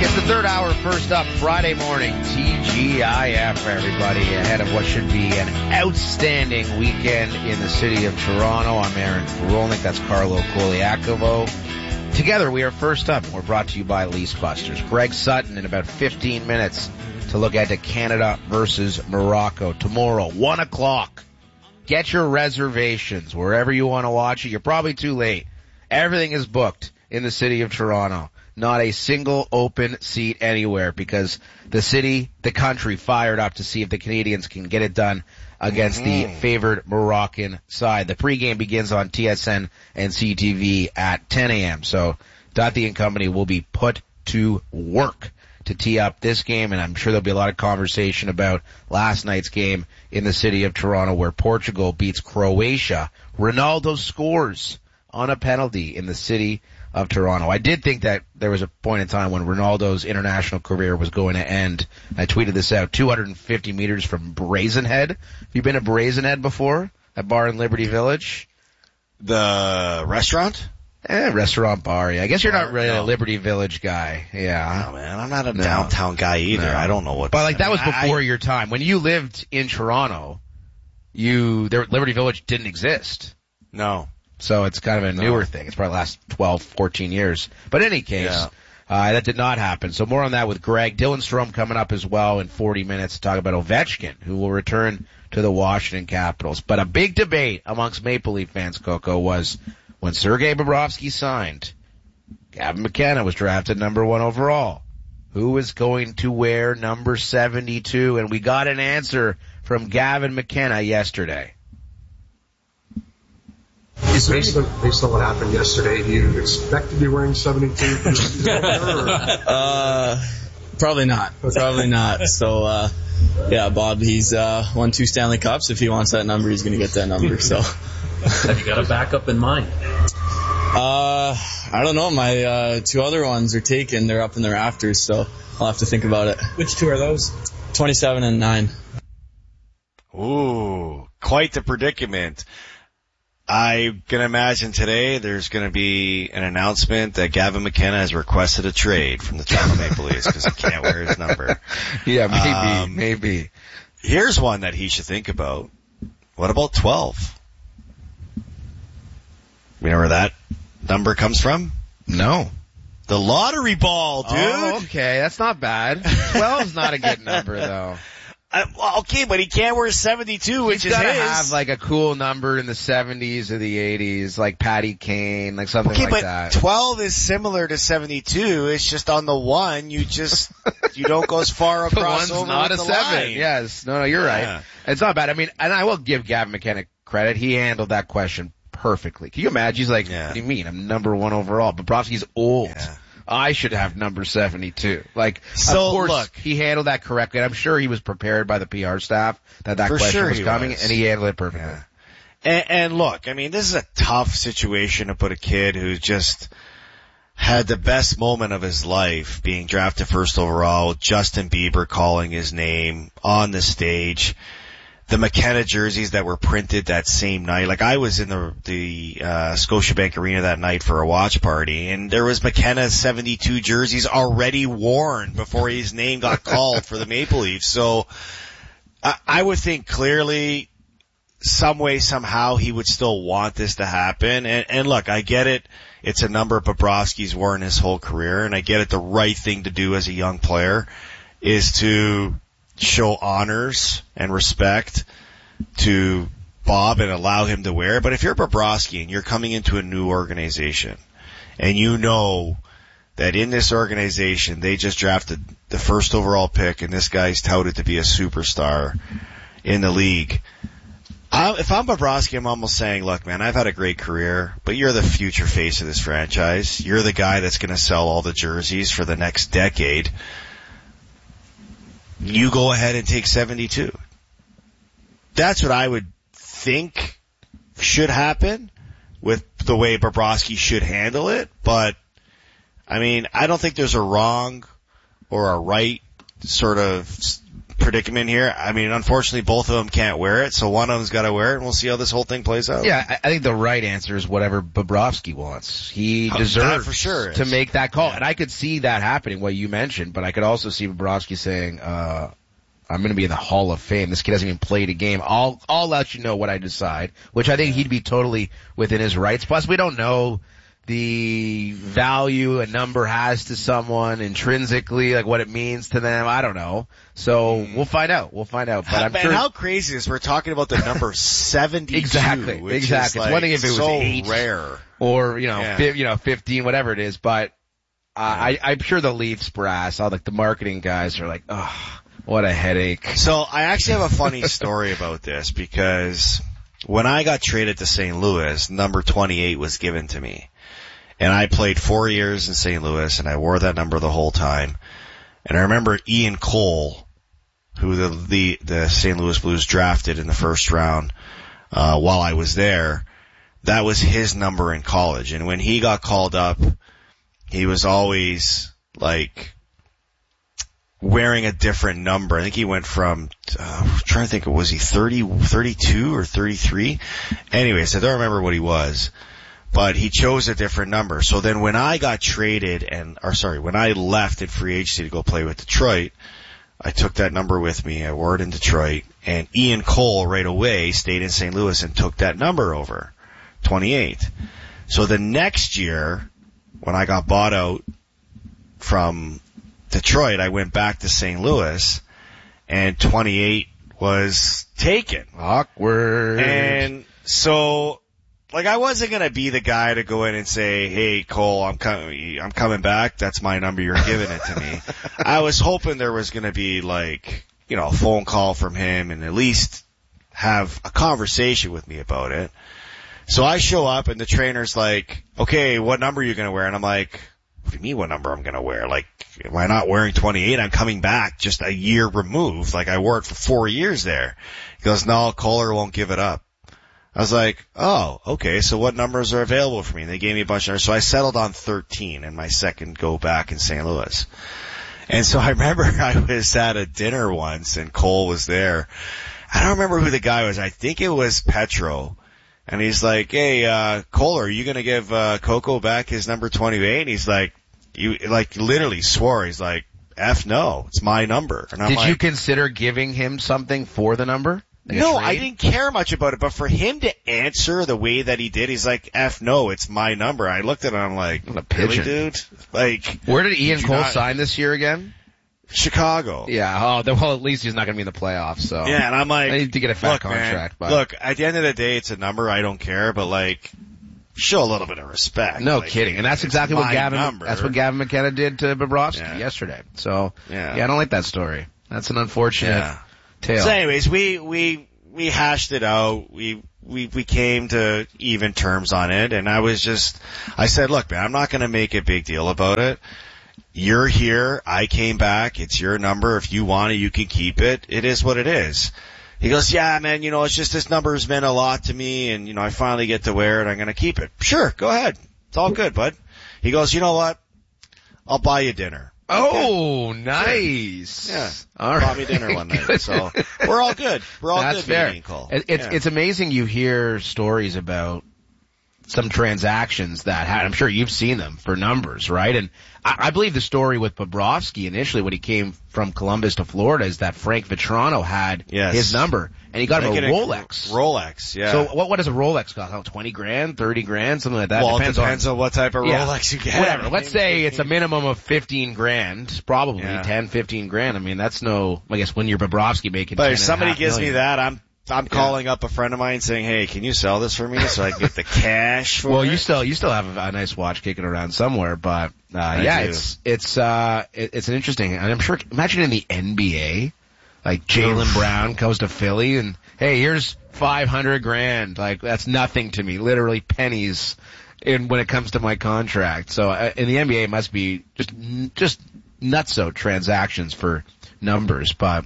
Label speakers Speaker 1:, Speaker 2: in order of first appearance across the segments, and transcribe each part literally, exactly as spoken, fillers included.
Speaker 1: It's the third hour, first up, Friday morning, T G I F, everybody, ahead of what should be an outstanding weekend in the city of Toronto. I'm Aaron Rolnick, that's Carlo Koliakovo. Together, we are first up, and we're brought to you by Lease Busters. Greg Sutton in about fifteen minutes to look at the Canada versus Morocco tomorrow, one o'clock. Get your reservations wherever you want to watch it. You're probably too late. Everything is booked in the city of Toronto. Not a single open seat anywhere because the city, the country fired up to see if the Canadians can get it done against mm-hmm. the favored Moroccan side. The pregame begins on T S N and C T V at ten a.m. So Dottie and company will be put to work to tee up this game, and I'm sure there'll be a lot of conversation about last night's game in the city of Toronto where Portugal beats Croatia. Ronaldo scores on a penalty in the city of Toronto. I did think that there was a point in time when Ronaldo's international career was going to end. I tweeted this out, two hundred fifty meters from Brazenhead. Have you been to Brazenhead before? That bar in Liberty Village?
Speaker 2: The restaurant?
Speaker 1: Eh, restaurant bar, yeah. I guess you're
Speaker 2: bar,
Speaker 1: not really
Speaker 2: no.
Speaker 1: a Liberty Village guy. Yeah.
Speaker 2: No, man. I'm not a
Speaker 1: no.
Speaker 2: downtown guy either.
Speaker 1: No.
Speaker 2: I don't know what.
Speaker 1: But like that
Speaker 2: I
Speaker 1: was
Speaker 2: mean,
Speaker 1: before
Speaker 2: I,
Speaker 1: your time. When you lived in Toronto, you, there, Liberty Village didn't exist.
Speaker 2: No.
Speaker 1: So it's kind of a newer
Speaker 2: no.
Speaker 1: thing. It's probably the last twelve, fourteen years. But in any case,
Speaker 2: yeah.
Speaker 1: uh, that did not happen. So more on that with Greg. Dylan Strome coming up as well in forty minutes to talk about Ovechkin, who will return to the Washington Capitals. But a big debate amongst Maple Leaf fans, Coco, was when Sergei Bobrovsky signed, Gavin McKenna was drafted number one overall. Who is going to wear number seventy-two? And we got an answer from Gavin McKenna yesterday.
Speaker 3: Based on, based on what happened yesterday, do you expect to be wearing seventy-two for the season opener, or?
Speaker 4: Uh, probably not. Probably not. So, uh, yeah, Bob, he's, uh, won two Stanley Cups. If he wants that number, he's gonna get that number, so.
Speaker 5: Have you got a backup in mind?
Speaker 4: Uh, I don't know. My, uh, two other ones are taken. They're up in the rafters, so I'll have to think about it.
Speaker 6: Which two are those?
Speaker 4: twenty-seven and nine.
Speaker 2: Ooh, quite the predicament. I can imagine today there's going to be an announcement that Gavin McKenna has requested a trade from the Toronto Maple Leafs because he can't wear his number.
Speaker 1: Yeah, maybe,
Speaker 2: um,
Speaker 1: maybe.
Speaker 2: Here's one that he should think about. What about twelve? You know where that number comes from?
Speaker 1: No.
Speaker 2: The lottery ball, dude.
Speaker 1: Oh, okay. That's not bad. twelve's not a good number, though.
Speaker 2: Uh, well, okay, but he can't wear seventy-two, which
Speaker 1: He's
Speaker 2: is
Speaker 1: gotta
Speaker 2: his.
Speaker 1: have like a cool number in the seventies or the eighties, like Patty Kane, like something
Speaker 2: okay,
Speaker 1: like
Speaker 2: but
Speaker 1: that.
Speaker 2: twelve is similar to seventy-two. It's just on the one, you just, you don't go as far across
Speaker 1: the one's
Speaker 2: over
Speaker 1: not
Speaker 2: with
Speaker 1: a
Speaker 2: the
Speaker 1: seven.
Speaker 2: line.
Speaker 1: Yes. No, no, you're
Speaker 2: Yeah.
Speaker 1: right. It's not bad. I mean, and I will give Gavin McKenna credit. He handled that question perfectly. Can you imagine? He's like,
Speaker 2: yeah.
Speaker 1: what do you mean? I'm number one overall. Bobrovsky's old.
Speaker 2: Yeah.
Speaker 1: I should have number seventy-two. Like,
Speaker 2: So,
Speaker 1: of course,
Speaker 2: look,
Speaker 1: he handled that correctly. And I'm sure he was prepared by the P R staff that that
Speaker 2: For
Speaker 1: question
Speaker 2: sure
Speaker 1: was
Speaker 2: he
Speaker 1: coming,
Speaker 2: was.
Speaker 1: and he handled it perfectly.
Speaker 2: Yeah. And, and look, I mean, this is a tough situation to put a kid who's just had the best moment of his life being drafted first overall, Justin Bieber calling his name on the stage. The McKenna jerseys that were printed that same night. Like I was in the, the, uh, Scotiabank Arena that night for a watch party and there was McKenna's seventy-two jerseys already worn before his name got called for the Maple Leafs. So I, I would think clearly some way, somehow he would still want this to happen. And, and look, I get it. It's a number Bobrovsky's worn his whole career and I get it. The right thing to do as a young player is to show honors and respect to Bob and allow him to wear it. But if you're Bobrovsky and you're coming into a new organization and you know that in this organization they just drafted the first overall pick and this guy's touted to be a superstar in the league, I, if I'm Bobrovsky, I'm almost saying, look, man, I've had a great career, but you're the future face of this franchise. You're the guy that's going to sell all the jerseys for the next decade. You go ahead and take seventy-two. That's what I would think should happen with the way Bobrovsky should handle it. But, I mean, I don't think there's a wrong or a right sort of predicament here. I mean, unfortunately, both of them can't wear it, so one of them's got to wear it, and we'll see how this whole thing plays out.
Speaker 1: Yeah, I, I think the right answer is whatever Bobrovsky wants. He
Speaker 2: Oh,
Speaker 1: deserves
Speaker 2: that for sure
Speaker 1: to
Speaker 2: is.
Speaker 1: make that call.
Speaker 2: Yeah.
Speaker 1: And I could see that happening, what you mentioned, but I could also see Bobrovsky saying, uh, I'm going to be in the Hall of Fame. This kid hasn't even played a game. I'll, I'll let you know what I decide, which I think he'd be totally within his rights. Plus, we don't know the value a number has to someone intrinsically, like what it means to them. I don't know. So we'll find out. We'll find out. But I'm
Speaker 2: Man,
Speaker 1: sure.
Speaker 2: how crazy is we're talking about the number seventy-two?
Speaker 1: Exactly,
Speaker 2: which
Speaker 1: exactly.
Speaker 2: Is
Speaker 1: It's
Speaker 2: like
Speaker 1: one thing if it was
Speaker 2: so
Speaker 1: eight.
Speaker 2: rare.
Speaker 1: Or, you know,
Speaker 2: Yeah.
Speaker 1: fi- you know, fifteen, whatever it is, but, uh, I, I'm sure the Leafs brass, all like the marketing guys are like, oh, what a headache.
Speaker 2: So I actually have a funny story about this because when I got traded to Saint Louis, number twenty-eight was given to me. And I played four years in Saint Louis and I wore that number the whole time. And I remember Ian Cole, who the, the, the Saint Louis Blues drafted in the first round, uh, while I was there, that was his number in college. And when he got called up, he was always like wearing a different number. I think he went from, uh, I'm trying to think, was he thirty, thirty-two or thirty-three? Anyways, I don't remember what he was, but he chose a different number. So then when I got traded and, or sorry, when I left in free agency to go play with Detroit, I took that number with me. I wore it in Detroit, and Ian Cole right away stayed in Saint Louis and took that number over, twenty-eight. So the next year, when I got bought out from Detroit, I went back to Saint Louis, and twenty-eight was taken.
Speaker 1: Awkward.
Speaker 2: And so, like, I wasn't gonna be the guy to go in and say, "Hey, Cole, I'm coming, I'm coming back. That's my number. You're giving it to me." I was hoping there was gonna be like, you know, a phone call from him and at least have a conversation with me about it. So I show up and the trainer's like, "Okay, what number are you gonna wear?" And I'm like, "What do you mean what number I'm gonna wear? Like, am I not wearing twenty-eight? I'm coming back just a year removed. Like, I wore it for four years there." He goes, "No, Kohler won't give it up." I was like, "Oh, okay, so what numbers are available for me?" And they gave me a bunch of numbers. So I settled on thirteen in my second go back in Saint Louis. And so I remember I was at a dinner once and Cole was there. I don't remember who the guy was. I think it was Petro. And he's like, "Hey, uh, Kohler, are you gonna give, uh, Coco back his number twenty-eight? And he's like, you, like, literally swore. He's like, "F no, it's my number." And I'm
Speaker 1: Did
Speaker 2: like,
Speaker 1: you consider giving him something for the number? Like a
Speaker 2: no,
Speaker 1: trade?
Speaker 2: I didn't care much about it, but for him to answer the way that he did, he's like, "F no, it's my number." I looked at him, I'm like,
Speaker 1: What a
Speaker 2: "Really,
Speaker 1: pigeon."
Speaker 2: dude?" Like,
Speaker 1: Where did Ian
Speaker 2: Did you
Speaker 1: Cole
Speaker 2: not-
Speaker 1: sign this year again?
Speaker 2: Chicago.
Speaker 1: Yeah, oh, then, well, at least he's not going to be in the playoffs, so.
Speaker 2: Yeah, and I'm like,
Speaker 1: I need to get a fat
Speaker 2: look,
Speaker 1: contract,
Speaker 2: man,
Speaker 1: but.
Speaker 2: look, at the end of the day, it's a number. I don't care, but like, show a little bit of respect.
Speaker 1: No
Speaker 2: Like,
Speaker 1: kidding. And that's
Speaker 2: it's
Speaker 1: exactly what
Speaker 2: my
Speaker 1: Gavin,
Speaker 2: number.
Speaker 1: that's what Gavin McKenna did to Bobrovsky
Speaker 2: Yeah.
Speaker 1: yesterday. So,
Speaker 2: Yeah.
Speaker 1: yeah, I don't like that story. That's an unfortunate
Speaker 2: Yeah.
Speaker 1: tale.
Speaker 2: So anyways, we, we, we hashed it out. We, we, we came to even terms on it, and I was just, I said, "Look, man, I'm not gonna make a big deal about it. You're here. I came back. It's your number. If you want it, you can keep it. It is what it is." He goes, "Yeah, man, you know, it's just this number has meant a lot to me, and, you know, I finally get to wear it. I'm going to keep it." "Sure, go ahead. It's all good, bud." He goes, "You know what? I'll buy you dinner."
Speaker 1: Oh, nice.
Speaker 2: Yeah.
Speaker 1: All right.
Speaker 2: Bought me dinner one night. So we're all good. We're all
Speaker 1: That's
Speaker 2: good.
Speaker 1: fair.
Speaker 2: Meeting, Cole.
Speaker 1: It, it's,
Speaker 2: Yeah.
Speaker 1: it's amazing you hear stories about some transactions that had, I'm sure you've seen them for numbers, right? And I, I believe the story with Bobrovsky initially when he came from Columbus to Florida is that Frank Vetrano had
Speaker 2: Yes.
Speaker 1: his number and he got him a
Speaker 2: Making
Speaker 1: Rolex.
Speaker 2: Rolex, yeah.
Speaker 1: So what, what does a Rolex cost? Oh, twenty grand, thirty grand, something like that.
Speaker 2: well,
Speaker 1: depends
Speaker 2: it depends
Speaker 1: on,
Speaker 2: on what type of
Speaker 1: Yeah.
Speaker 2: Rolex you get.
Speaker 1: whatever. Let's say it's a minimum of fifteen grand, probably
Speaker 2: Yeah.
Speaker 1: ten, fifteen grand. I mean, that's no, I guess when you're Bobrovsky making
Speaker 2: But
Speaker 1: ten
Speaker 2: if
Speaker 1: and a
Speaker 2: somebody
Speaker 1: half
Speaker 2: gives me
Speaker 1: million.
Speaker 2: that, I'm I'm calling up a friend of mine saying, "Hey, can you sell this for me so I can get the cash for
Speaker 1: Well,
Speaker 2: it?"
Speaker 1: you still you still have a, a nice watch kicking around somewhere, but uh yeah,
Speaker 2: do.
Speaker 1: it's it's uh it, it's an interesting. And I'm sure. Imagine in the N B A, like Jaylen Brown goes to Philly and hey, here's five hundred grand. Like that's nothing to me, literally pennies. In when it comes to my contract, so uh, in the N B A, it must be just just nutso transactions for numbers, but.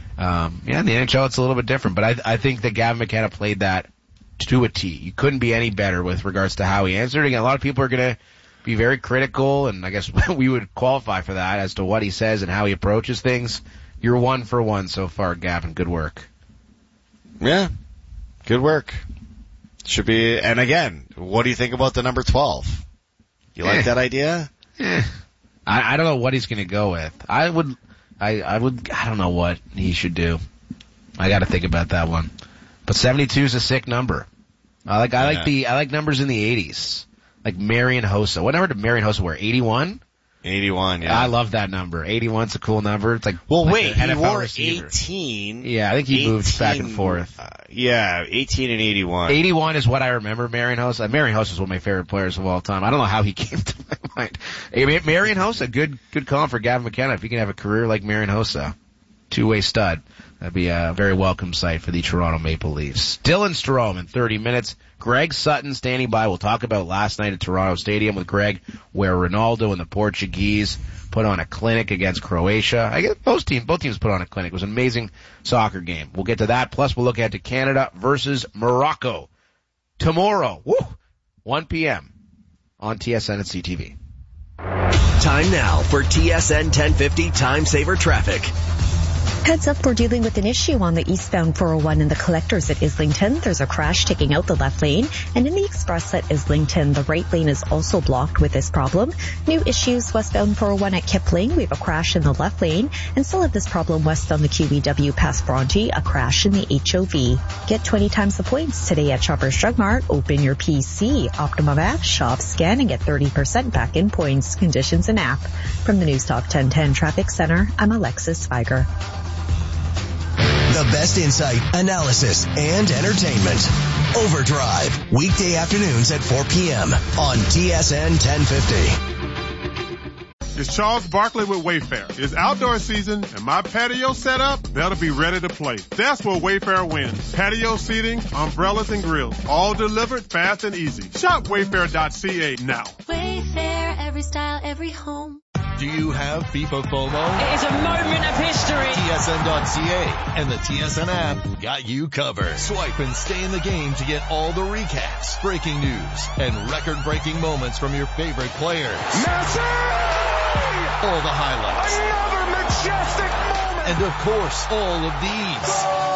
Speaker 1: Um, yeah, in the N H L it's a little bit different, but I, I think that Gavin McKenna played that to a T. You couldn't be any better with regards to how he answered. Again, a lot of people are going to be very critical, and I guess we would qualify for that as to what he says and how he approaches things. You're one for one so far, Gavin. Good work.
Speaker 2: Yeah. Good work. Should be, and again, what do you think about the number twelve? You like
Speaker 1: Eh.
Speaker 2: that idea?
Speaker 1: Eh. I, I don't know what he's going to go with. I would, I, I would, I don't know what he should do. I got to think about that one. But seventy-two is a sick number. I like, I
Speaker 2: Yeah.
Speaker 1: like the, I like numbers in the eighties. Like Marion Hossa. What number did Marion Hossa wear? eighty-one?
Speaker 2: eighty-one, yeah.
Speaker 1: I love that number. eighty-one's a cool number. It's like,
Speaker 2: well,
Speaker 1: like
Speaker 2: wait,
Speaker 1: an
Speaker 2: he
Speaker 1: N F L
Speaker 2: wore
Speaker 1: receiver.
Speaker 2: eighteen.
Speaker 1: Yeah, I think he moved back and
Speaker 2: eighteen,
Speaker 1: forth.
Speaker 2: Uh, yeah, eighteen and eighty-one.
Speaker 1: eighty-one is what I remember Marion Hossa. Marion Hossa is one of my favorite players of all time. I don't know how he came to my mind. Hey, Marion Hossa, good, good call for Gavin McKenna. If he can have a career like Marion Hossa, two-way stud, that'd be a very welcome sight for the Toronto Maple Leafs. Dylan Strome in thirty minutes. Greg Sutton standing by. We'll talk about last night at Toronto Stadium with Greg, where Ronaldo and the Portuguese put on a clinic against Croatia. I guess both teams, both teams put on a clinic. It was an amazing soccer game. We'll get to that. Plus, we'll look ahead to Canada versus Morocco tomorrow. Woo! one p.m. on T S N and C T V.
Speaker 6: Time now for T S N ten fifty Time Saver Traffic.
Speaker 7: Heads up, we're dealing with an issue on the eastbound four oh one in the collectors at Islington. There's a crash taking out the left lane. And in the express at Islington, the right lane is also blocked with this problem. New issues westbound four oh one at Kipling. We have a crash in the left lane. And still have this problem west on the Q E W past Bronte, a crash in the H O V. Get twenty times the points today at Shoppers Drug Mart. Open your P C. Optimum app, shop, scan, and get thirty percent back in points. Conditions and app. From the News Talk ten ten Traffic Center, I'm Alexis Feiger.
Speaker 6: The best insight, analysis, and entertainment. Overdrive, weekday afternoons at four p.m. on T S N ten fifty.
Speaker 8: It's Charles Barkley with Wayfair. It's outdoor season, and my patio setup better be ready to play. That's where Wayfair wins. Patio seating, umbrellas, and grills, all delivered fast and easy. Shop wayfair dot c a now.
Speaker 9: Wayfair, every style, every home.
Speaker 10: Do you have FIFA FOMO?
Speaker 11: It is a moment of history.
Speaker 10: T S N dot c a and the T S N app got you covered. Swipe and stay in the game to get all the recaps, breaking news, and record-breaking moments from your favorite players.
Speaker 12: Messi!
Speaker 10: All the highlights.
Speaker 12: Another majestic moment!
Speaker 10: And of course, all of these.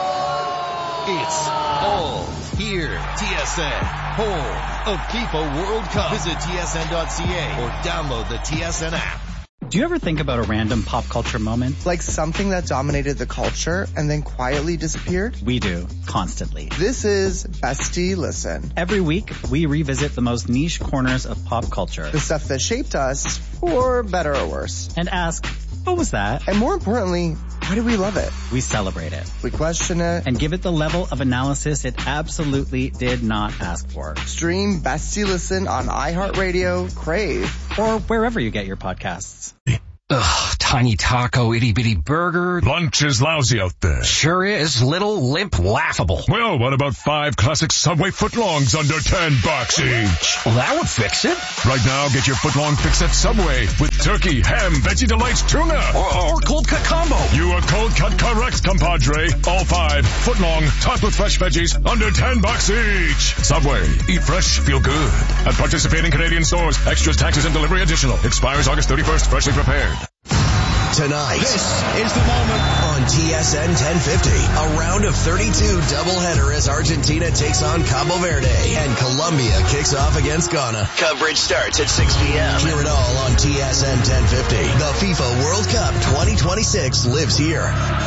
Speaker 10: It's all here. T S N, home of FIFA World Cup. Visit T S N dot c a or download the T S N app.
Speaker 13: Do you ever think about a random pop culture moment?
Speaker 14: Like something that dominated the culture and then quietly disappeared?
Speaker 13: We do, constantly.
Speaker 14: This is Bestie Listen.
Speaker 13: Every week, we revisit the most niche corners of pop culture.
Speaker 14: The stuff that shaped us, for better or worse.
Speaker 13: And ask, what was that?
Speaker 14: And more importantly, why do we love it?
Speaker 13: We celebrate it.
Speaker 14: We question it.
Speaker 13: And give it the level of analysis it absolutely did not ask for.
Speaker 14: Stream Bestie Listen on iHeartRadio, Crave,
Speaker 13: or wherever you get your podcasts.
Speaker 15: Ugh, tiny taco, itty bitty burger.
Speaker 16: Lunch is lousy out there.
Speaker 15: Sure is. Little, limp, laughable.
Speaker 16: Well, what about five classic Subway footlongs under ten bucks each?
Speaker 15: Well, that would fix it.
Speaker 16: Right now, get your footlong fix at Subway with turkey, ham, veggie delights, tuna.
Speaker 15: Or, or cold cut combo.
Speaker 16: You are cold cut correct, compadre. All five footlong, topped with fresh veggies, under ten bucks each. Subway. Eat fresh, feel good. At participating Canadian stores. Extras, taxes, and delivery additional. Expires August thirty-first. Freshly prepared.
Speaker 6: Tonight,
Speaker 10: this is the moment
Speaker 6: on T S N ten fifty. A round of thirty-two doubleheader as Argentina takes on Cabo Verde and Colombia kicks off against Ghana. Coverage starts at six p.m. Hear it all on T S N ten fifty. The FIFA World Cup twenty twenty-six lives here.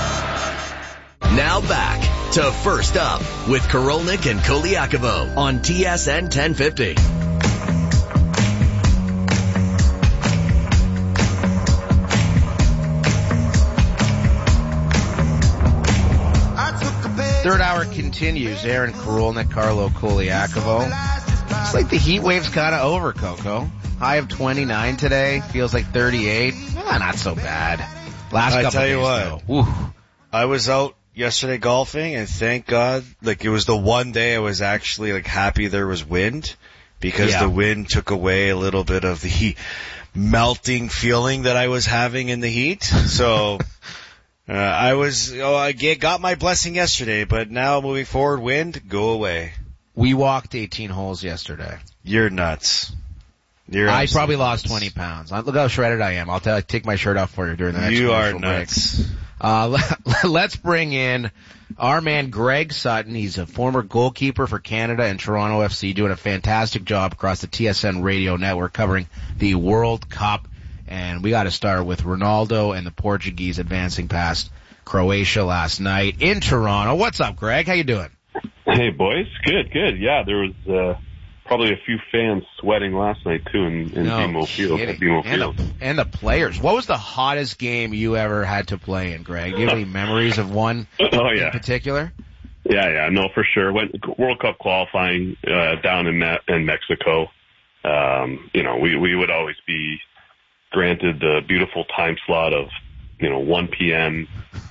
Speaker 6: Now back to First Up with Korolnik and Koliakovo on T S N ten fifty.
Speaker 1: Third hour continues. Aaron Korolnik, Carlo Koliakovo. It's like the heat wave's kind of over, Coco. High of twenty-nine today. Feels like thirty-eight. Eh, not so bad. Last
Speaker 2: I
Speaker 1: couple
Speaker 2: tell you
Speaker 1: days,
Speaker 2: what,
Speaker 1: though.
Speaker 2: I was out yesterday golfing, and thank God, like it was the one day I was actually like happy there was wind, because
Speaker 1: yeah.
Speaker 2: the wind took away a little bit of the melting feeling that I was having in the heat. So. Uh, I was, oh, I get, got my blessing yesterday, but now moving forward, wind, go away.
Speaker 1: We walked eighteen holes yesterday.
Speaker 2: You're nuts. You're
Speaker 1: I probably
Speaker 2: nuts.
Speaker 1: lost twenty pounds. Look how shredded I am. I'll tell, take my shirt off for you during the next
Speaker 2: You are
Speaker 1: commercial
Speaker 2: nuts.
Speaker 1: break. Uh, let's bring in our man Greg Sutton. He's a former goalkeeper for Canada and Toronto F C, doing a fantastic job across the T S N radio network covering the World Cup. And we got to start with Ronaldo and the Portuguese advancing past Croatia last night in Toronto. What's up, Greg? How you doing?
Speaker 17: Hey, boys. Good, good. Yeah, there was uh, probably a few fans sweating last night, too, in, in
Speaker 1: no
Speaker 17: BMO Field.
Speaker 1: And,
Speaker 17: Field.
Speaker 1: The, and the players. What was the hottest game you ever had to play in, Greg? Do you have any memories of one
Speaker 17: oh, yeah.
Speaker 1: in particular?
Speaker 17: Yeah, yeah, no, for sure. Went World Cup qualifying uh, down in, Me- in Mexico. Um, you know, we, we would always be granted the beautiful time slot of, you know, one p.m.,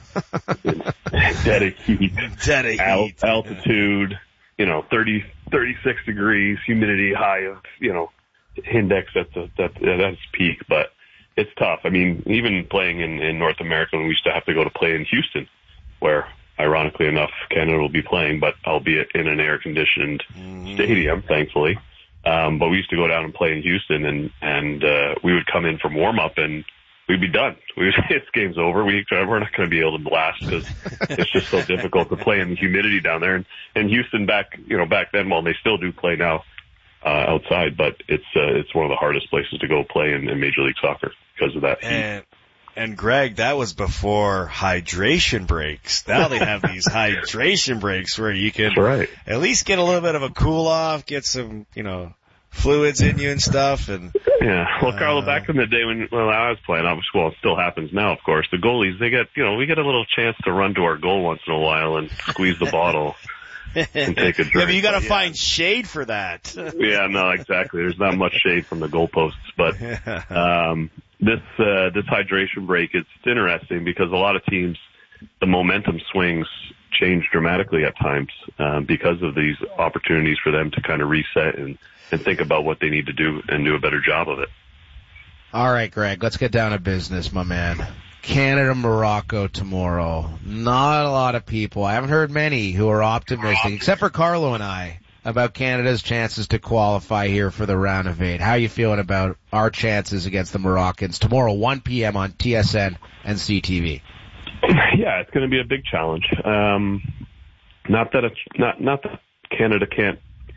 Speaker 17: dead of heat,
Speaker 2: dead of
Speaker 17: al-
Speaker 2: heat.
Speaker 17: altitude, you know, thirty, thirty-six degrees, humidity high of, you know, index at the, at, at its peak. But it's tough. I mean, even playing in, in North America, we used to have to go to play in Houston, where, ironically enough, Canada will be playing, but albeit in an air-conditioned mm. stadium, thankfully. Um, but we used to go down and play in Houston, and, and, uh, we would come in from warm-up and we'd be done. We would, it's game's over. We, we're not going to be able to blast because it's just so difficult to play in the humidity down there. And, and Houston back, you know, back then, well, they still do play now, uh, outside, but it's, uh, it's one of the hardest places to go play in, in Major League Soccer because of that heat.
Speaker 2: And, and Greg, that was before hydration breaks. Now they have these hydration breaks where you can
Speaker 17: right.
Speaker 2: at least get a little bit of a cool off, get some, you know, fluids in you and stuff. And
Speaker 17: yeah, well, Carlo,
Speaker 2: uh,
Speaker 17: back in the day when well I was playing, obviously, well, it still happens now, of course. The goalies, they get, you know, we get a little chance to run to our goal once in a while and squeeze the bottle and take a drink.
Speaker 2: Yeah, but you got to
Speaker 17: yeah.
Speaker 2: find shade for that.
Speaker 17: Yeah, no, exactly. There's not much shade from the goalposts, but um, this uh, this hydration break, it's interesting because a lot of teams, the momentum swings change dramatically at times um, because of these opportunities for them to kind of reset and, and think about what they need to do and do a better job of it.
Speaker 1: All right, Greg, let's get down to business, my man. Canada, Morocco tomorrow. Not a lot of people. I haven't heard many who are optimistic, except for Carlo and I, about Canada's chances to qualify here for the round of eight. How are you feeling about our chances against the Moroccans tomorrow, one p.m. on T S N and C T V?
Speaker 17: Yeah, it's going to be a big challenge. Um, not that it's not not that Canada can't,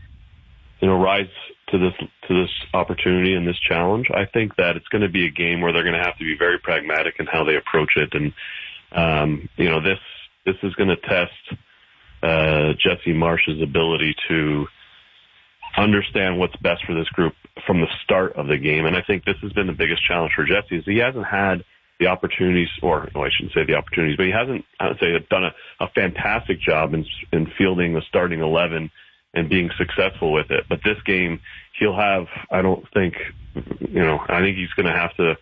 Speaker 17: you know, rise to this to this opportunity and this challenge. I think that it's going to be a game where they're going to have to be very pragmatic in how they approach it, and um, you know, this this is going to test uh, Jesse Marsh's ability to understand what's best for this group from the start of the game. And I think this has been the biggest challenge for Jesse is he hasn't had the opportunities, or no, I shouldn't say the opportunities, but he hasn't, I would say, done a, a fantastic job in, in fielding the starting eleven and being successful with it. But this game, he'll have, I don't think, you know, I think he's going to have to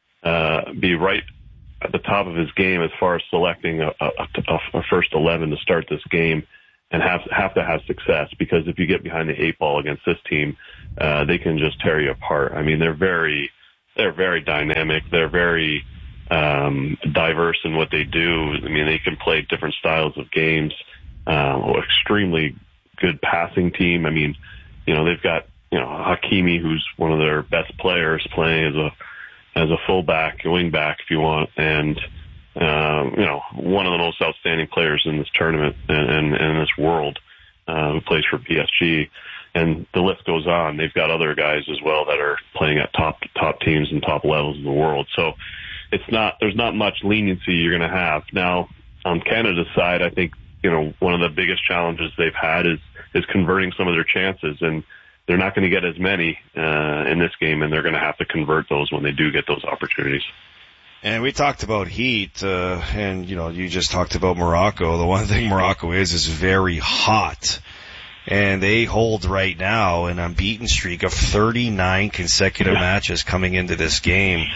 Speaker 17: uh, be right at the top of his game as far as selecting a, a, a first eleven to start this game and have have to have success, because if you get behind the eight ball against this team, uh, they can just tear you apart. I mean, they're very, they're very dynamic. They're very um, diverse in what they do. I mean, they can play different styles of games. Uh, extremely good passing team. I mean, you know, they've got, you know, Hakimi, who's one of their best players, playing as a as a fullback, a wing back, if you want, and um, you know, one of the most outstanding players in this tournament and, and, and in this world, uh, who plays for P S G. And the list goes on. They've got other guys as well that are playing at top top teams and top levels in the world. So it's not, there's not much leniency you're going to have. Now, on Canada's side, I think, you know, one of the biggest challenges they've had is is converting some of their chances, and they're not going to get as many uh, in this game, and they're going to have to convert those when they do get those opportunities.
Speaker 2: And we talked about heat, uh, and, you know, you just talked about Morocco. The one thing Morocco is, is very hot. And they hold right now an unbeaten streak of thirty-nine consecutive matches coming into this game.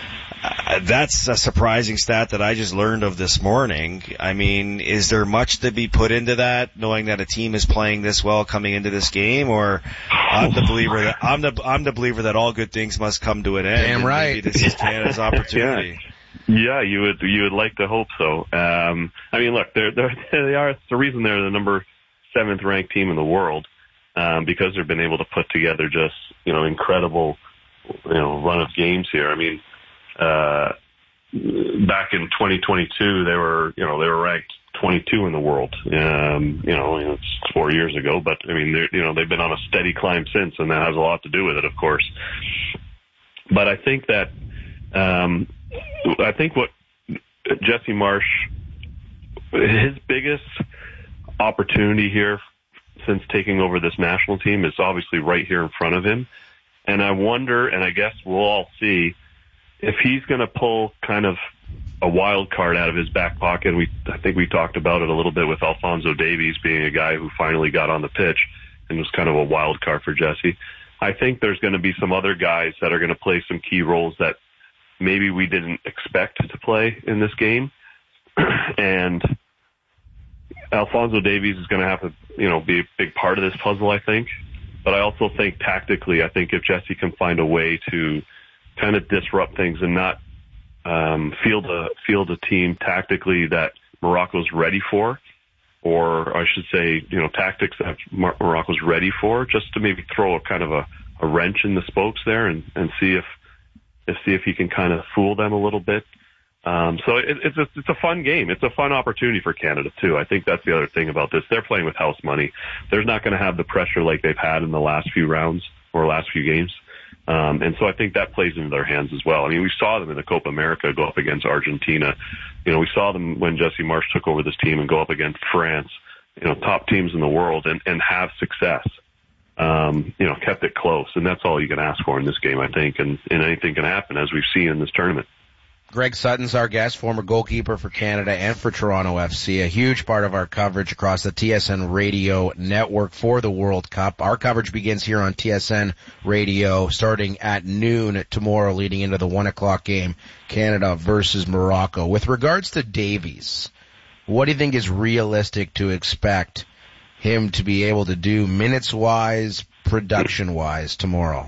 Speaker 2: Uh, that's a surprising stat that I just learned of this morning. I mean, is there much to be put into that, knowing that a team is playing this well coming into this game? Or I'm the believer that I'm the I'm the believer that all good things must come to an end.
Speaker 1: Damn right.
Speaker 2: Maybe this is Canada's opportunity.
Speaker 17: Yeah. yeah, you would you would like to hope so. Um, I mean, look, they're, they're they are. It's the reason they're the number seventh ranked team in the world, um, because they've been able to put together just, you know, incredible, you know, run of games here. I mean, uh, back in twenty twenty-two, they were, you know, they were ranked twenty-two in the world. Um, you know, it's four years ago, but I mean, they're, you know, they've been on a steady climb since, and that has a lot to do with it, of course. But I think that, um, I think what Jesse Marsch, his biggest opportunity here since taking over this national team is obviously right here in front of him. And I wonder, and I guess we'll all see, if he's going to pull kind of a wild card out of his back pocket. We, I think we talked about it a little bit with Alphonso Davies being a guy who finally got on the pitch and was kind of a wild card for Jesse. I think there's going to be some other guys that are going to play some key roles that maybe we didn't expect to play in this game. And Alphonso Davies is going to have to, you know, be a big part of this puzzle, I think. But I also think tactically, I think if Jesse can find a way to kind of disrupt things and not um, field a field a team tactically that Morocco's ready for, or I should say, you know, tactics that Mar- Morocco's ready for, just to maybe throw a kind of a, a wrench in the spokes there and, and see if, if see if he can kind of fool them a little bit. Um, so it, it's a, it's a fun game. It's a fun opportunity for Canada too. I think that's the other thing about this. They're playing with house money. They're not going to have the pressure like they've had in the last few rounds or last few games. Um, and so I think that plays into their hands as well. I mean, we saw them in the Copa America go up against Argentina. You know, we saw them when Jesse Marsch took over this team and go up against France, you know, top teams in the world and, and have success. Um, you know, kept it close. And that's all you can ask for in this game, I think. And, and anything can happen, as we've seen in this tournament.
Speaker 1: Greg Sutton's our guest, former goalkeeper for Canada and for Toronto F C, a huge part of our coverage across the T S N Radio network for the World Cup. Our coverage begins here on T S N Radio starting at noon tomorrow, leading into the one o'clock game, Canada versus Morocco. With regards to Davies, what do you think is realistic to expect him to be able to do minutes-wise, production-wise tomorrow?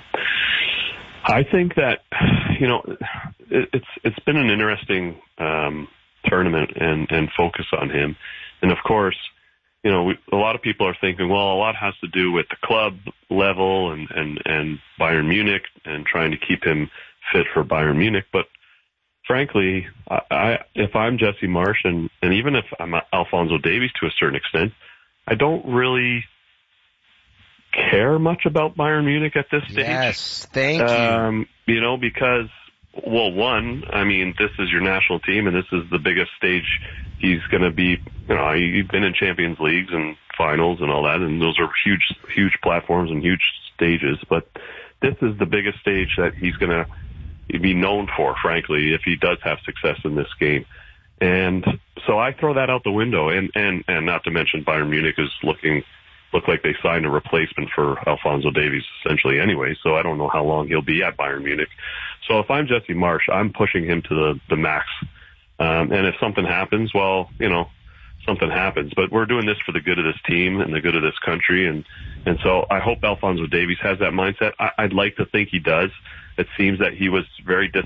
Speaker 17: I think that, you know, it's it's been an interesting um, tournament and, and focus on him. And, of course, you know, we, a lot of people are thinking, well, a lot has to do with the club level and, and, and Bayern Munich and trying to keep him fit for Bayern Munich. But, frankly, I, I if I'm Jesse Marsch and, and even if I'm Alphonso Davies to a certain extent, I don't really care much about Bayern Munich at this stage.
Speaker 1: Yes, thank you.
Speaker 17: Um, you know, because, well, one, I mean, this is your national team, and this is the biggest stage he's going to be. You know, he's been in Champions Leagues and finals and all that, and those are huge, huge platforms and huge stages. But this is the biggest stage that he's going to be known for, frankly, if he does have success in this game. And so I throw that out the window, and and and not to mention Bayern Munich is looking. Look like they signed a replacement for Alphonso Davies essentially anyway, so I don't know how long he'll be at Bayern Munich. So if I'm Jesse Marsch, I'm pushing him to the, the max. Um, and if something happens, well, you know, something happens. But we're doing this for the good of this team and the good of this country. And, and so I hope Alphonso Davies has that mindset. I, I'd like to think he does. It seems that he was very dis-